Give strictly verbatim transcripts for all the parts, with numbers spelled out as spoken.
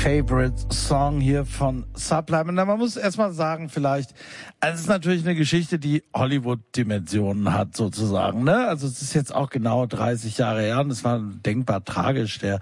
Favorite Song hier von Sublime. Und man muss erstmal sagen, vielleicht, also es ist natürlich eine Geschichte, die Hollywood-Dimensionen hat, sozusagen, ne? Also es ist jetzt auch genau dreißig Jahre her und es war denkbar tragisch. Der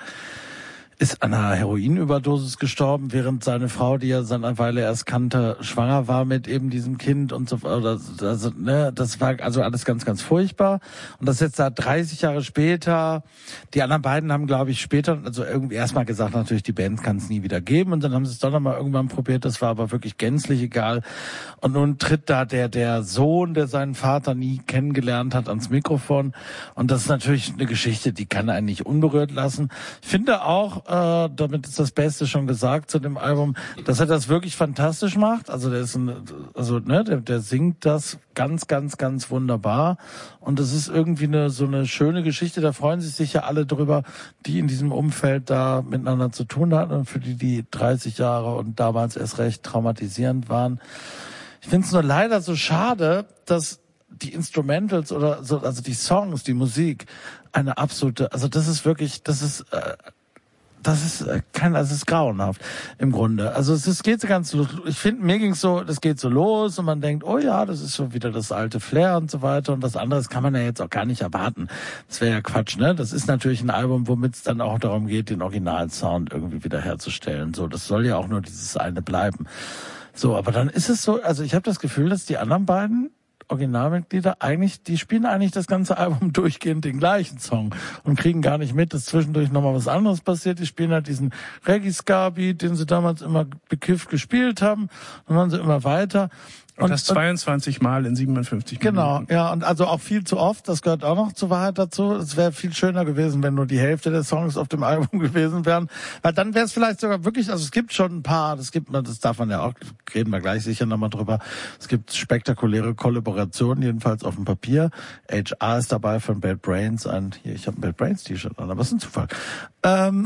ist an einer Heroinüberdosis gestorben, während seine Frau, die er seit einer Weile erst kannte, schwanger war mit eben diesem Kind und so. Oder, also, ne, das war also alles ganz, ganz furchtbar. Und das jetzt da dreißig Jahre später. Die anderen beiden haben, glaube ich, später, also irgendwie erstmal gesagt, natürlich, die Band kann es nie wieder geben. Und dann haben sie es doch nochmal irgendwann probiert. Das war aber wirklich gänzlich egal. Und nun tritt da der, der Sohn, der seinen Vater nie kennengelernt hat, ans Mikrofon. Und das ist natürlich eine Geschichte, die kann einen nicht unberührt lassen. Ich finde auch, Äh, damit ist das Beste schon gesagt zu dem Album, dass er das wirklich fantastisch macht. Also der ist ein, also ne, der, der singt das ganz, ganz, ganz wunderbar. Und das ist irgendwie eine so eine schöne Geschichte. Da freuen sich sicher alle drüber, die in diesem Umfeld da miteinander zu tun hatten und für die die dreißig Jahre und damals erst recht traumatisierend waren. Ich finde es nur leider so schade, dass die Instrumentals oder so, also die Songs, die Musik, eine absolute, also das ist wirklich, das ist äh, Das ist kein, also es ist grauenhaft im Grunde. Also es ist, geht so ganz, ich finde, mir ging's so, das geht so los und man denkt, oh ja, das ist schon wieder das alte Flair und so weiter und was anderes kann man ja jetzt auch gar nicht erwarten. Das wäre ja Quatsch, ne? Das ist natürlich ein Album, womit es dann auch darum geht, den Originalsound irgendwie wieder herzustellen. So, das soll ja auch nur dieses eine bleiben. So, aber dann ist es so, also ich habe das Gefühl, dass die anderen beiden Originalmitglieder eigentlich, die spielen eigentlich das ganze Album durchgehend den gleichen Song und kriegen gar nicht mit, dass zwischendurch nochmal was anderes passiert. Die spielen halt diesen Reggae-Ska-Beat, den sie damals immer bekifft gespielt haben, und dann sie immer weiter. Und, und das zweiundzwanzig Mal in siebenundfünfzig genau, Minuten. Genau, ja, und also auch viel zu oft, das gehört auch noch zur Wahrheit dazu. Es wäre viel schöner gewesen, wenn nur die Hälfte der Songs auf dem Album gewesen wären, weil dann wäre es vielleicht sogar wirklich, also es gibt schon ein paar, das gibt man, das darf man ja auch, reden wir gleich sicher nochmal drüber, es gibt spektakuläre Kollaborationen, jedenfalls auf dem Papier. H R ist dabei von Bad Brains, ein, hier, ich habe ein Bad Brains T-Shirt an, aber es ist ein Zufall. Ähm,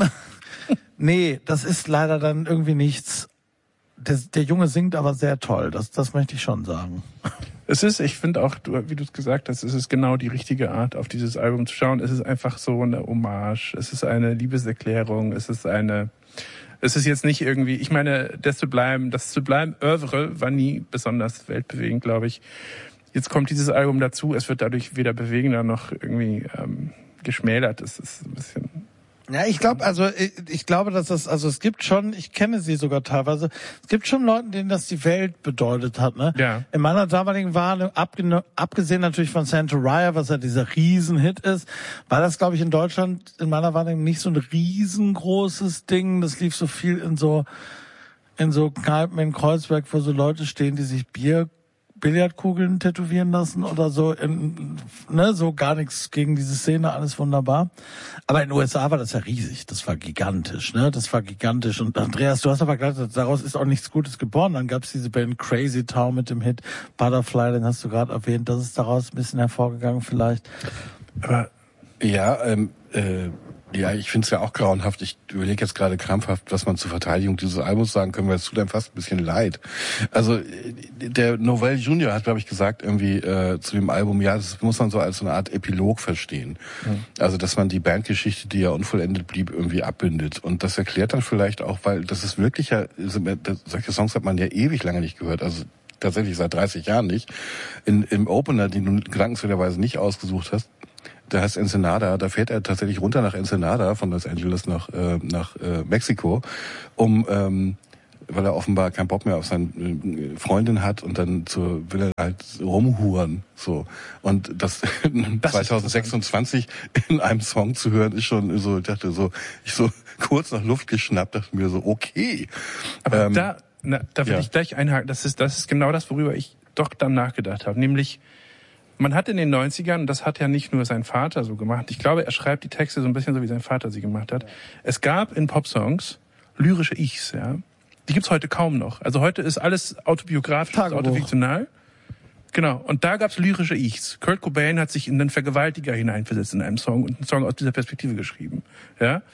nee, das ist leider dann irgendwie nichts. Der, der Junge singt aber sehr toll, das, das möchte ich schon sagen. Es ist, ich finde auch, wie du es gesagt hast, es ist genau die richtige Art, auf dieses Album zu schauen. Es ist einfach so eine Hommage, es ist eine Liebeserklärung, es ist eine, es ist jetzt nicht irgendwie, ich meine, das Sublime, das Sublime Oeuvre war nie besonders weltbewegend, glaube ich. Jetzt kommt dieses Album dazu, es wird dadurch weder bewegender noch irgendwie ähm, geschmälert. Es ist ein bisschen... Ja, ich glaube, also ich, ich glaube, dass das, also es gibt schon, ich kenne sie sogar teilweise, es gibt schon Leute, denen das die Welt bedeutet hat, ne? Ja. In meiner damaligen Wahrnehmung, abgesehen natürlich von Santa Raya, was ja dieser Riesenhit ist, war das, glaube ich, in Deutschland in meiner Wahrnehmung nicht so ein riesengroßes Ding. Das lief so viel in so in so Kneipen in Kreuzberg, wo so Leute stehen, die sich Bier Billardkugeln tätowieren lassen oder so, in, ne, so gar nichts gegen diese Szene, alles wunderbar. Aber in den U S A war das ja riesig, das war gigantisch, ne, das war gigantisch. Und Andreas, du hast aber gesagt, daraus ist auch nichts Gutes geboren. Dann gab's diese Band Crazy Town mit dem Hit Butterfly, den hast du gerade erwähnt, das ist daraus ein bisschen hervorgegangen vielleicht. Aber ja, ähm, äh, ja, ich finde es ja auch grauenhaft. Ich überlege jetzt gerade krampfhaft, was man zur Verteidigung dieses Albums sagen können, weil es tut einem fast ein bisschen leid. Also der Novell Junior hat, glaube ich, gesagt irgendwie äh, zu dem Album, ja, das muss man so als so eine Art Epilog verstehen. Mhm. Also dass man die Bandgeschichte, die ja unvollendet blieb, irgendwie abbindet. Und das erklärt dann vielleicht auch, weil das ist wirklich ja, solche Songs hat man ja ewig lange nicht gehört. Also tatsächlich seit dreißig Jahren nicht. In, im Opener, den du gedankenswerterweise nicht ausgesucht hast, der heißt Ensenada, da fährt er tatsächlich runter nach Ensenada, von Los Angeles nach äh, nach äh, Mexiko, um ähm, weil er offenbar keinen Bock mehr auf seine äh, Freundin hat und dann zur, will er halt rumhuren, so. Und das, das zwanzig sechsundzwanzig in einem Song zu hören, ist schon so, ich dachte so, ich so kurz nach Luft geschnappt, dachte mir so, okay. Aber ähm, da, na, da will ja. ich gleich einhaken, das ist, das ist genau das, worüber ich doch dann nachgedacht habe, nämlich man hat in den neunzigern, und das hat ja nicht nur sein Vater so gemacht, ich glaube, er schreibt die Texte so ein bisschen so, wie sein Vater sie gemacht hat. Es gab in Popsongs lyrische Ichs, ja. Die gibt's heute kaum noch. Also heute ist alles autobiografisch, autofiktional. Genau. Und da gab's lyrische Ichs. Kurt Cobain hat sich in den Vergewaltiger hineinversetzt in einem Song und einen Song aus dieser Perspektive geschrieben, ja.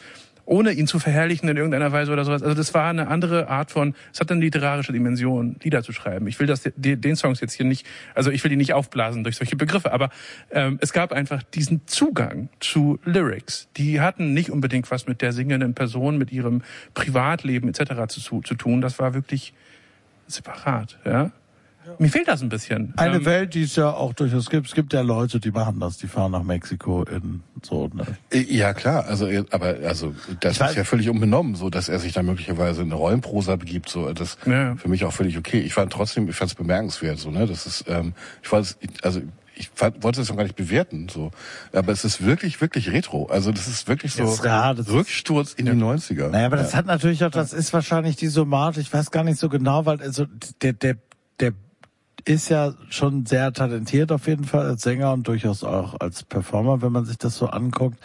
ohne ihn zu verherrlichen in irgendeiner Weise oder sowas. Also das war eine andere Art von, es hat eine literarische Dimension, Lieder zu schreiben. Ich will das den Songs jetzt hier nicht, also ich will die nicht aufblasen durch solche Begriffe, aber ähm, es gab einfach diesen Zugang zu Lyrics. Die hatten nicht unbedingt was mit der singenden Person, mit ihrem Privatleben et cetera zu, zu tun. Das war wirklich separat, ja. Ja. Mir fehlt das ein bisschen. Eine ähm, Welt, die es ja auch durchaus gibt. Es gibt ja Leute, die machen das, die fahren nach Mexiko in so. Ne? Ja klar, also aber also das ist ja völlig unbenommen, so dass er sich da möglicherweise in eine Rollenprosa begibt. So das ja. Für mich auch völlig okay. Ich fand trotzdem, ich fand es bemerkenswert, so ne. Das ist, ähm, ich fand also ich fand, wollte es noch gar nicht bewerten, so, aber es ist wirklich wirklich retro. Also das ist wirklich so das, ja, das Rücksturz in ja. die neunziger. Naja, aber das ja. hat natürlich auch, das ist wahrscheinlich die Somate. Ich weiß gar nicht so genau, weil also der der der ist ja schon sehr talentiert auf jeden Fall als Sänger und durchaus auch als Performer, wenn man sich das so anguckt.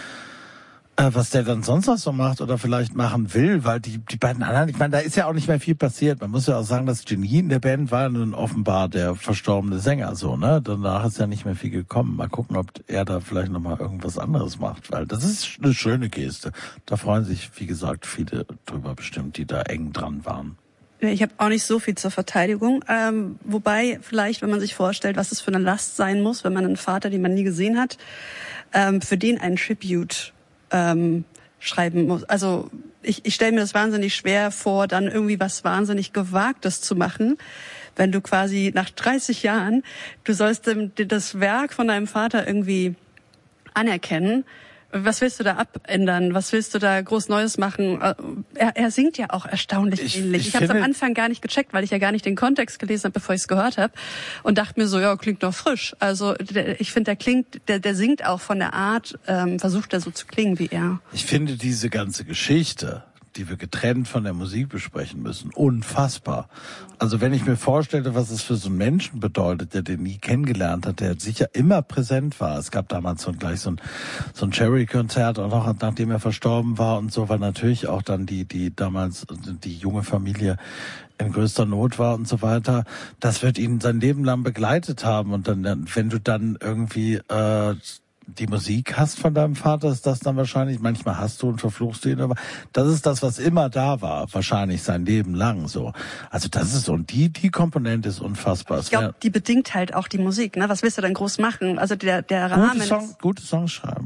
Äh, was der dann sonst noch so macht oder vielleicht machen will, weil die die beiden anderen, ich meine, da ist ja auch nicht mehr viel passiert. Man muss ja auch sagen, das Genie in der Band war nun offenbar der verstorbene Sänger, so, ne? Danach ist ja nicht mehr viel gekommen. Mal gucken, ob er da vielleicht nochmal irgendwas anderes macht, weil das ist eine schöne Geste. Da freuen sich, wie gesagt, viele drüber bestimmt, die da eng dran waren. Ich habe auch nicht so viel zur Verteidigung. Ähm, wobei vielleicht, wenn man sich vorstellt, was es für eine Last sein muss, wenn man einen Vater, den man nie gesehen hat, ähm, für den einen Tribute ähm, schreiben muss. Also ich, ich stelle mir das wahnsinnig schwer vor, dann irgendwie was wahnsinnig Gewagtes zu machen, wenn du quasi nach dreißig Jahren, du sollst dem, das Werk von deinem Vater irgendwie anerkennen. Was willst du da abändern? Was willst du da groß Neues machen? Er, er singt ja auch erstaunlich ich, ähnlich. Ich, ich habe es am Anfang gar nicht gecheckt, weil ich ja gar nicht den Kontext gelesen habe, bevor ich es gehört habe. Und dachte mir so, ja, klingt doch frisch. Also der, ich finde, der klingt, der, der singt auch von der Art, ähm, versucht er so zu klingen wie er. Ich finde diese ganze Geschichte, die wir getrennt von der Musik besprechen müssen, unfassbar. Also wenn ich mir vorstelle, was es für so einen Menschen bedeutet, der den nie kennengelernt hat, der sicher immer präsent war. Es gab damals so gleich so ein, so ein Cherry-Konzert, auch noch nachdem er verstorben war und so, weil natürlich auch dann die, die damals die junge Familie in größter Not war und so weiter. Das wird ihn sein Leben lang begleitet haben. Und dann, wenn du dann irgendwie äh, die Musik hast von deinem Vater, ist das dann wahrscheinlich, manchmal hast du und verfluchst du ihn, aber das ist das, was immer da war, wahrscheinlich sein Leben lang so. Also das ist so, und die, die Komponente ist unfassbar. Ich glaube, die bedingt halt auch die Musik, ne? Was willst du denn groß machen? Also der, der Rahmen gute, Song, gute Songs schreiben.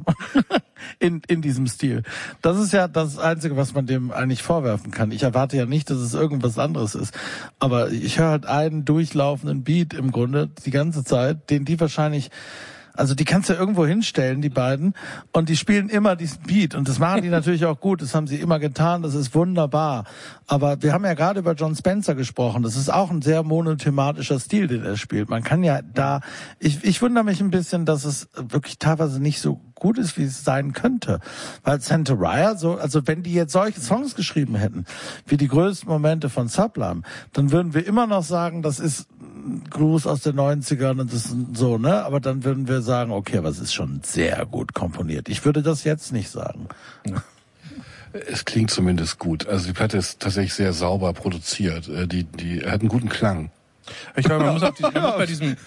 in, in diesem Stil. Das ist ja das Einzige, was man dem eigentlich vorwerfen kann. Ich erwarte ja nicht, dass es irgendwas anderes ist. Aber ich höre halt einen durchlaufenden Beat im Grunde die ganze Zeit, den die wahrscheinlich, also die kannst du irgendwo hinstellen, die beiden, und die spielen immer diesen Beat. Und das machen die natürlich auch gut, das haben sie immer getan, das ist wunderbar. Aber wir haben ja gerade über Jon Spencer gesprochen, das ist auch ein sehr monothematischer Stil, den er spielt. Man kann ja da, ich, ich wundere mich ein bisschen, dass es wirklich teilweise nicht so gut ist, wie es sein könnte. Weil Santeria, so, also wenn die jetzt solche Songs geschrieben hätten, wie die größten Momente von Sublime, dann würden wir immer noch sagen, das ist Blues aus den neunzigern und das ist so, ne? Aber dann würden wir sagen, okay, aber es ist schon sehr gut komponiert. Ich würde das jetzt nicht sagen. Ja. Es klingt zumindest gut. Also die Platte ist tatsächlich sehr sauber produziert. Die, die hat einen guten Klang. Ich glaube, man muss, auf die, man muss bei diesem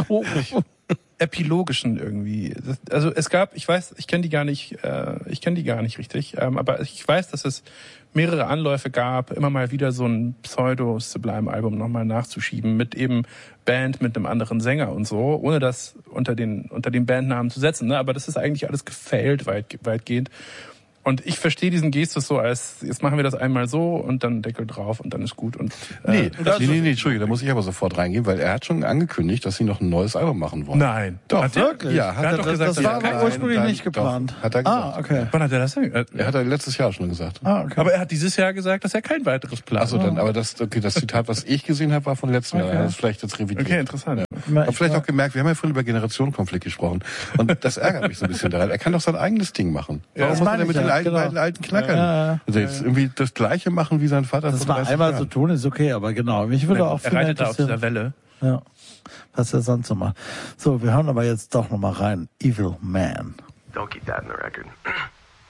Epilogischen irgendwie. Also es gab, ich weiß, ich kenne die gar nicht, äh, ich kenne die gar nicht richtig, ähm, aber ich weiß, dass es mehrere Anläufe gab, immer mal wieder so ein Pseudo-Sublime-Album nochmal nachzuschieben mit eben Band, mit einem anderen Sänger und so, ohne das unter den unter den Bandnamen zu setzen. Ne? Aber das ist eigentlich alles gefailt weit, weitgehend. Und ich verstehe diesen Gestus so als, jetzt machen wir das einmal so und dann Deckel drauf und dann ist gut. Und äh, nee, das, nee, nee, nee, Entschuldigung, da muss ich aber sofort reingehen, weil er hat schon angekündigt, dass sie noch ein neues Album machen wollen. Nein. Doch, hat wirklich? Ja, hat er er doch das, gesagt, das war aber ursprünglich nein, nicht geplant. Doch, hat er gesagt. Ah, okay. Wann hat er das denn? Er hat er letztes Jahr schon gesagt. Ah, okay. Aber er hat dieses Jahr gesagt, dass er kein weiteres plant. Achso, dann, aber das, okay, das Zitat, was ich gesehen habe, war von letztem okay. Jahr. Er hat es vielleicht jetzt revidiert. Okay, interessant. Ja. Ich habe vielleicht auch gemerkt, wir haben ja vorhin über Generationenkonflikt gesprochen. Und das ärgert mich so ein bisschen daran. Er kann doch sein eigenes Ding machen. Ja, Warum muss er denn mit ja, den alten, genau. beiden alten Knackern ja, ja. Also jetzt irgendwie das Gleiche machen wie sein Vater. Das mal einmal so tun ist okay, aber genau. Mich würde auch er reitet da auf dieser Welle. Ja, was er sonst so macht. So, wir hören aber jetzt doch noch mal rein. Evil Man. Don't keep that in the record.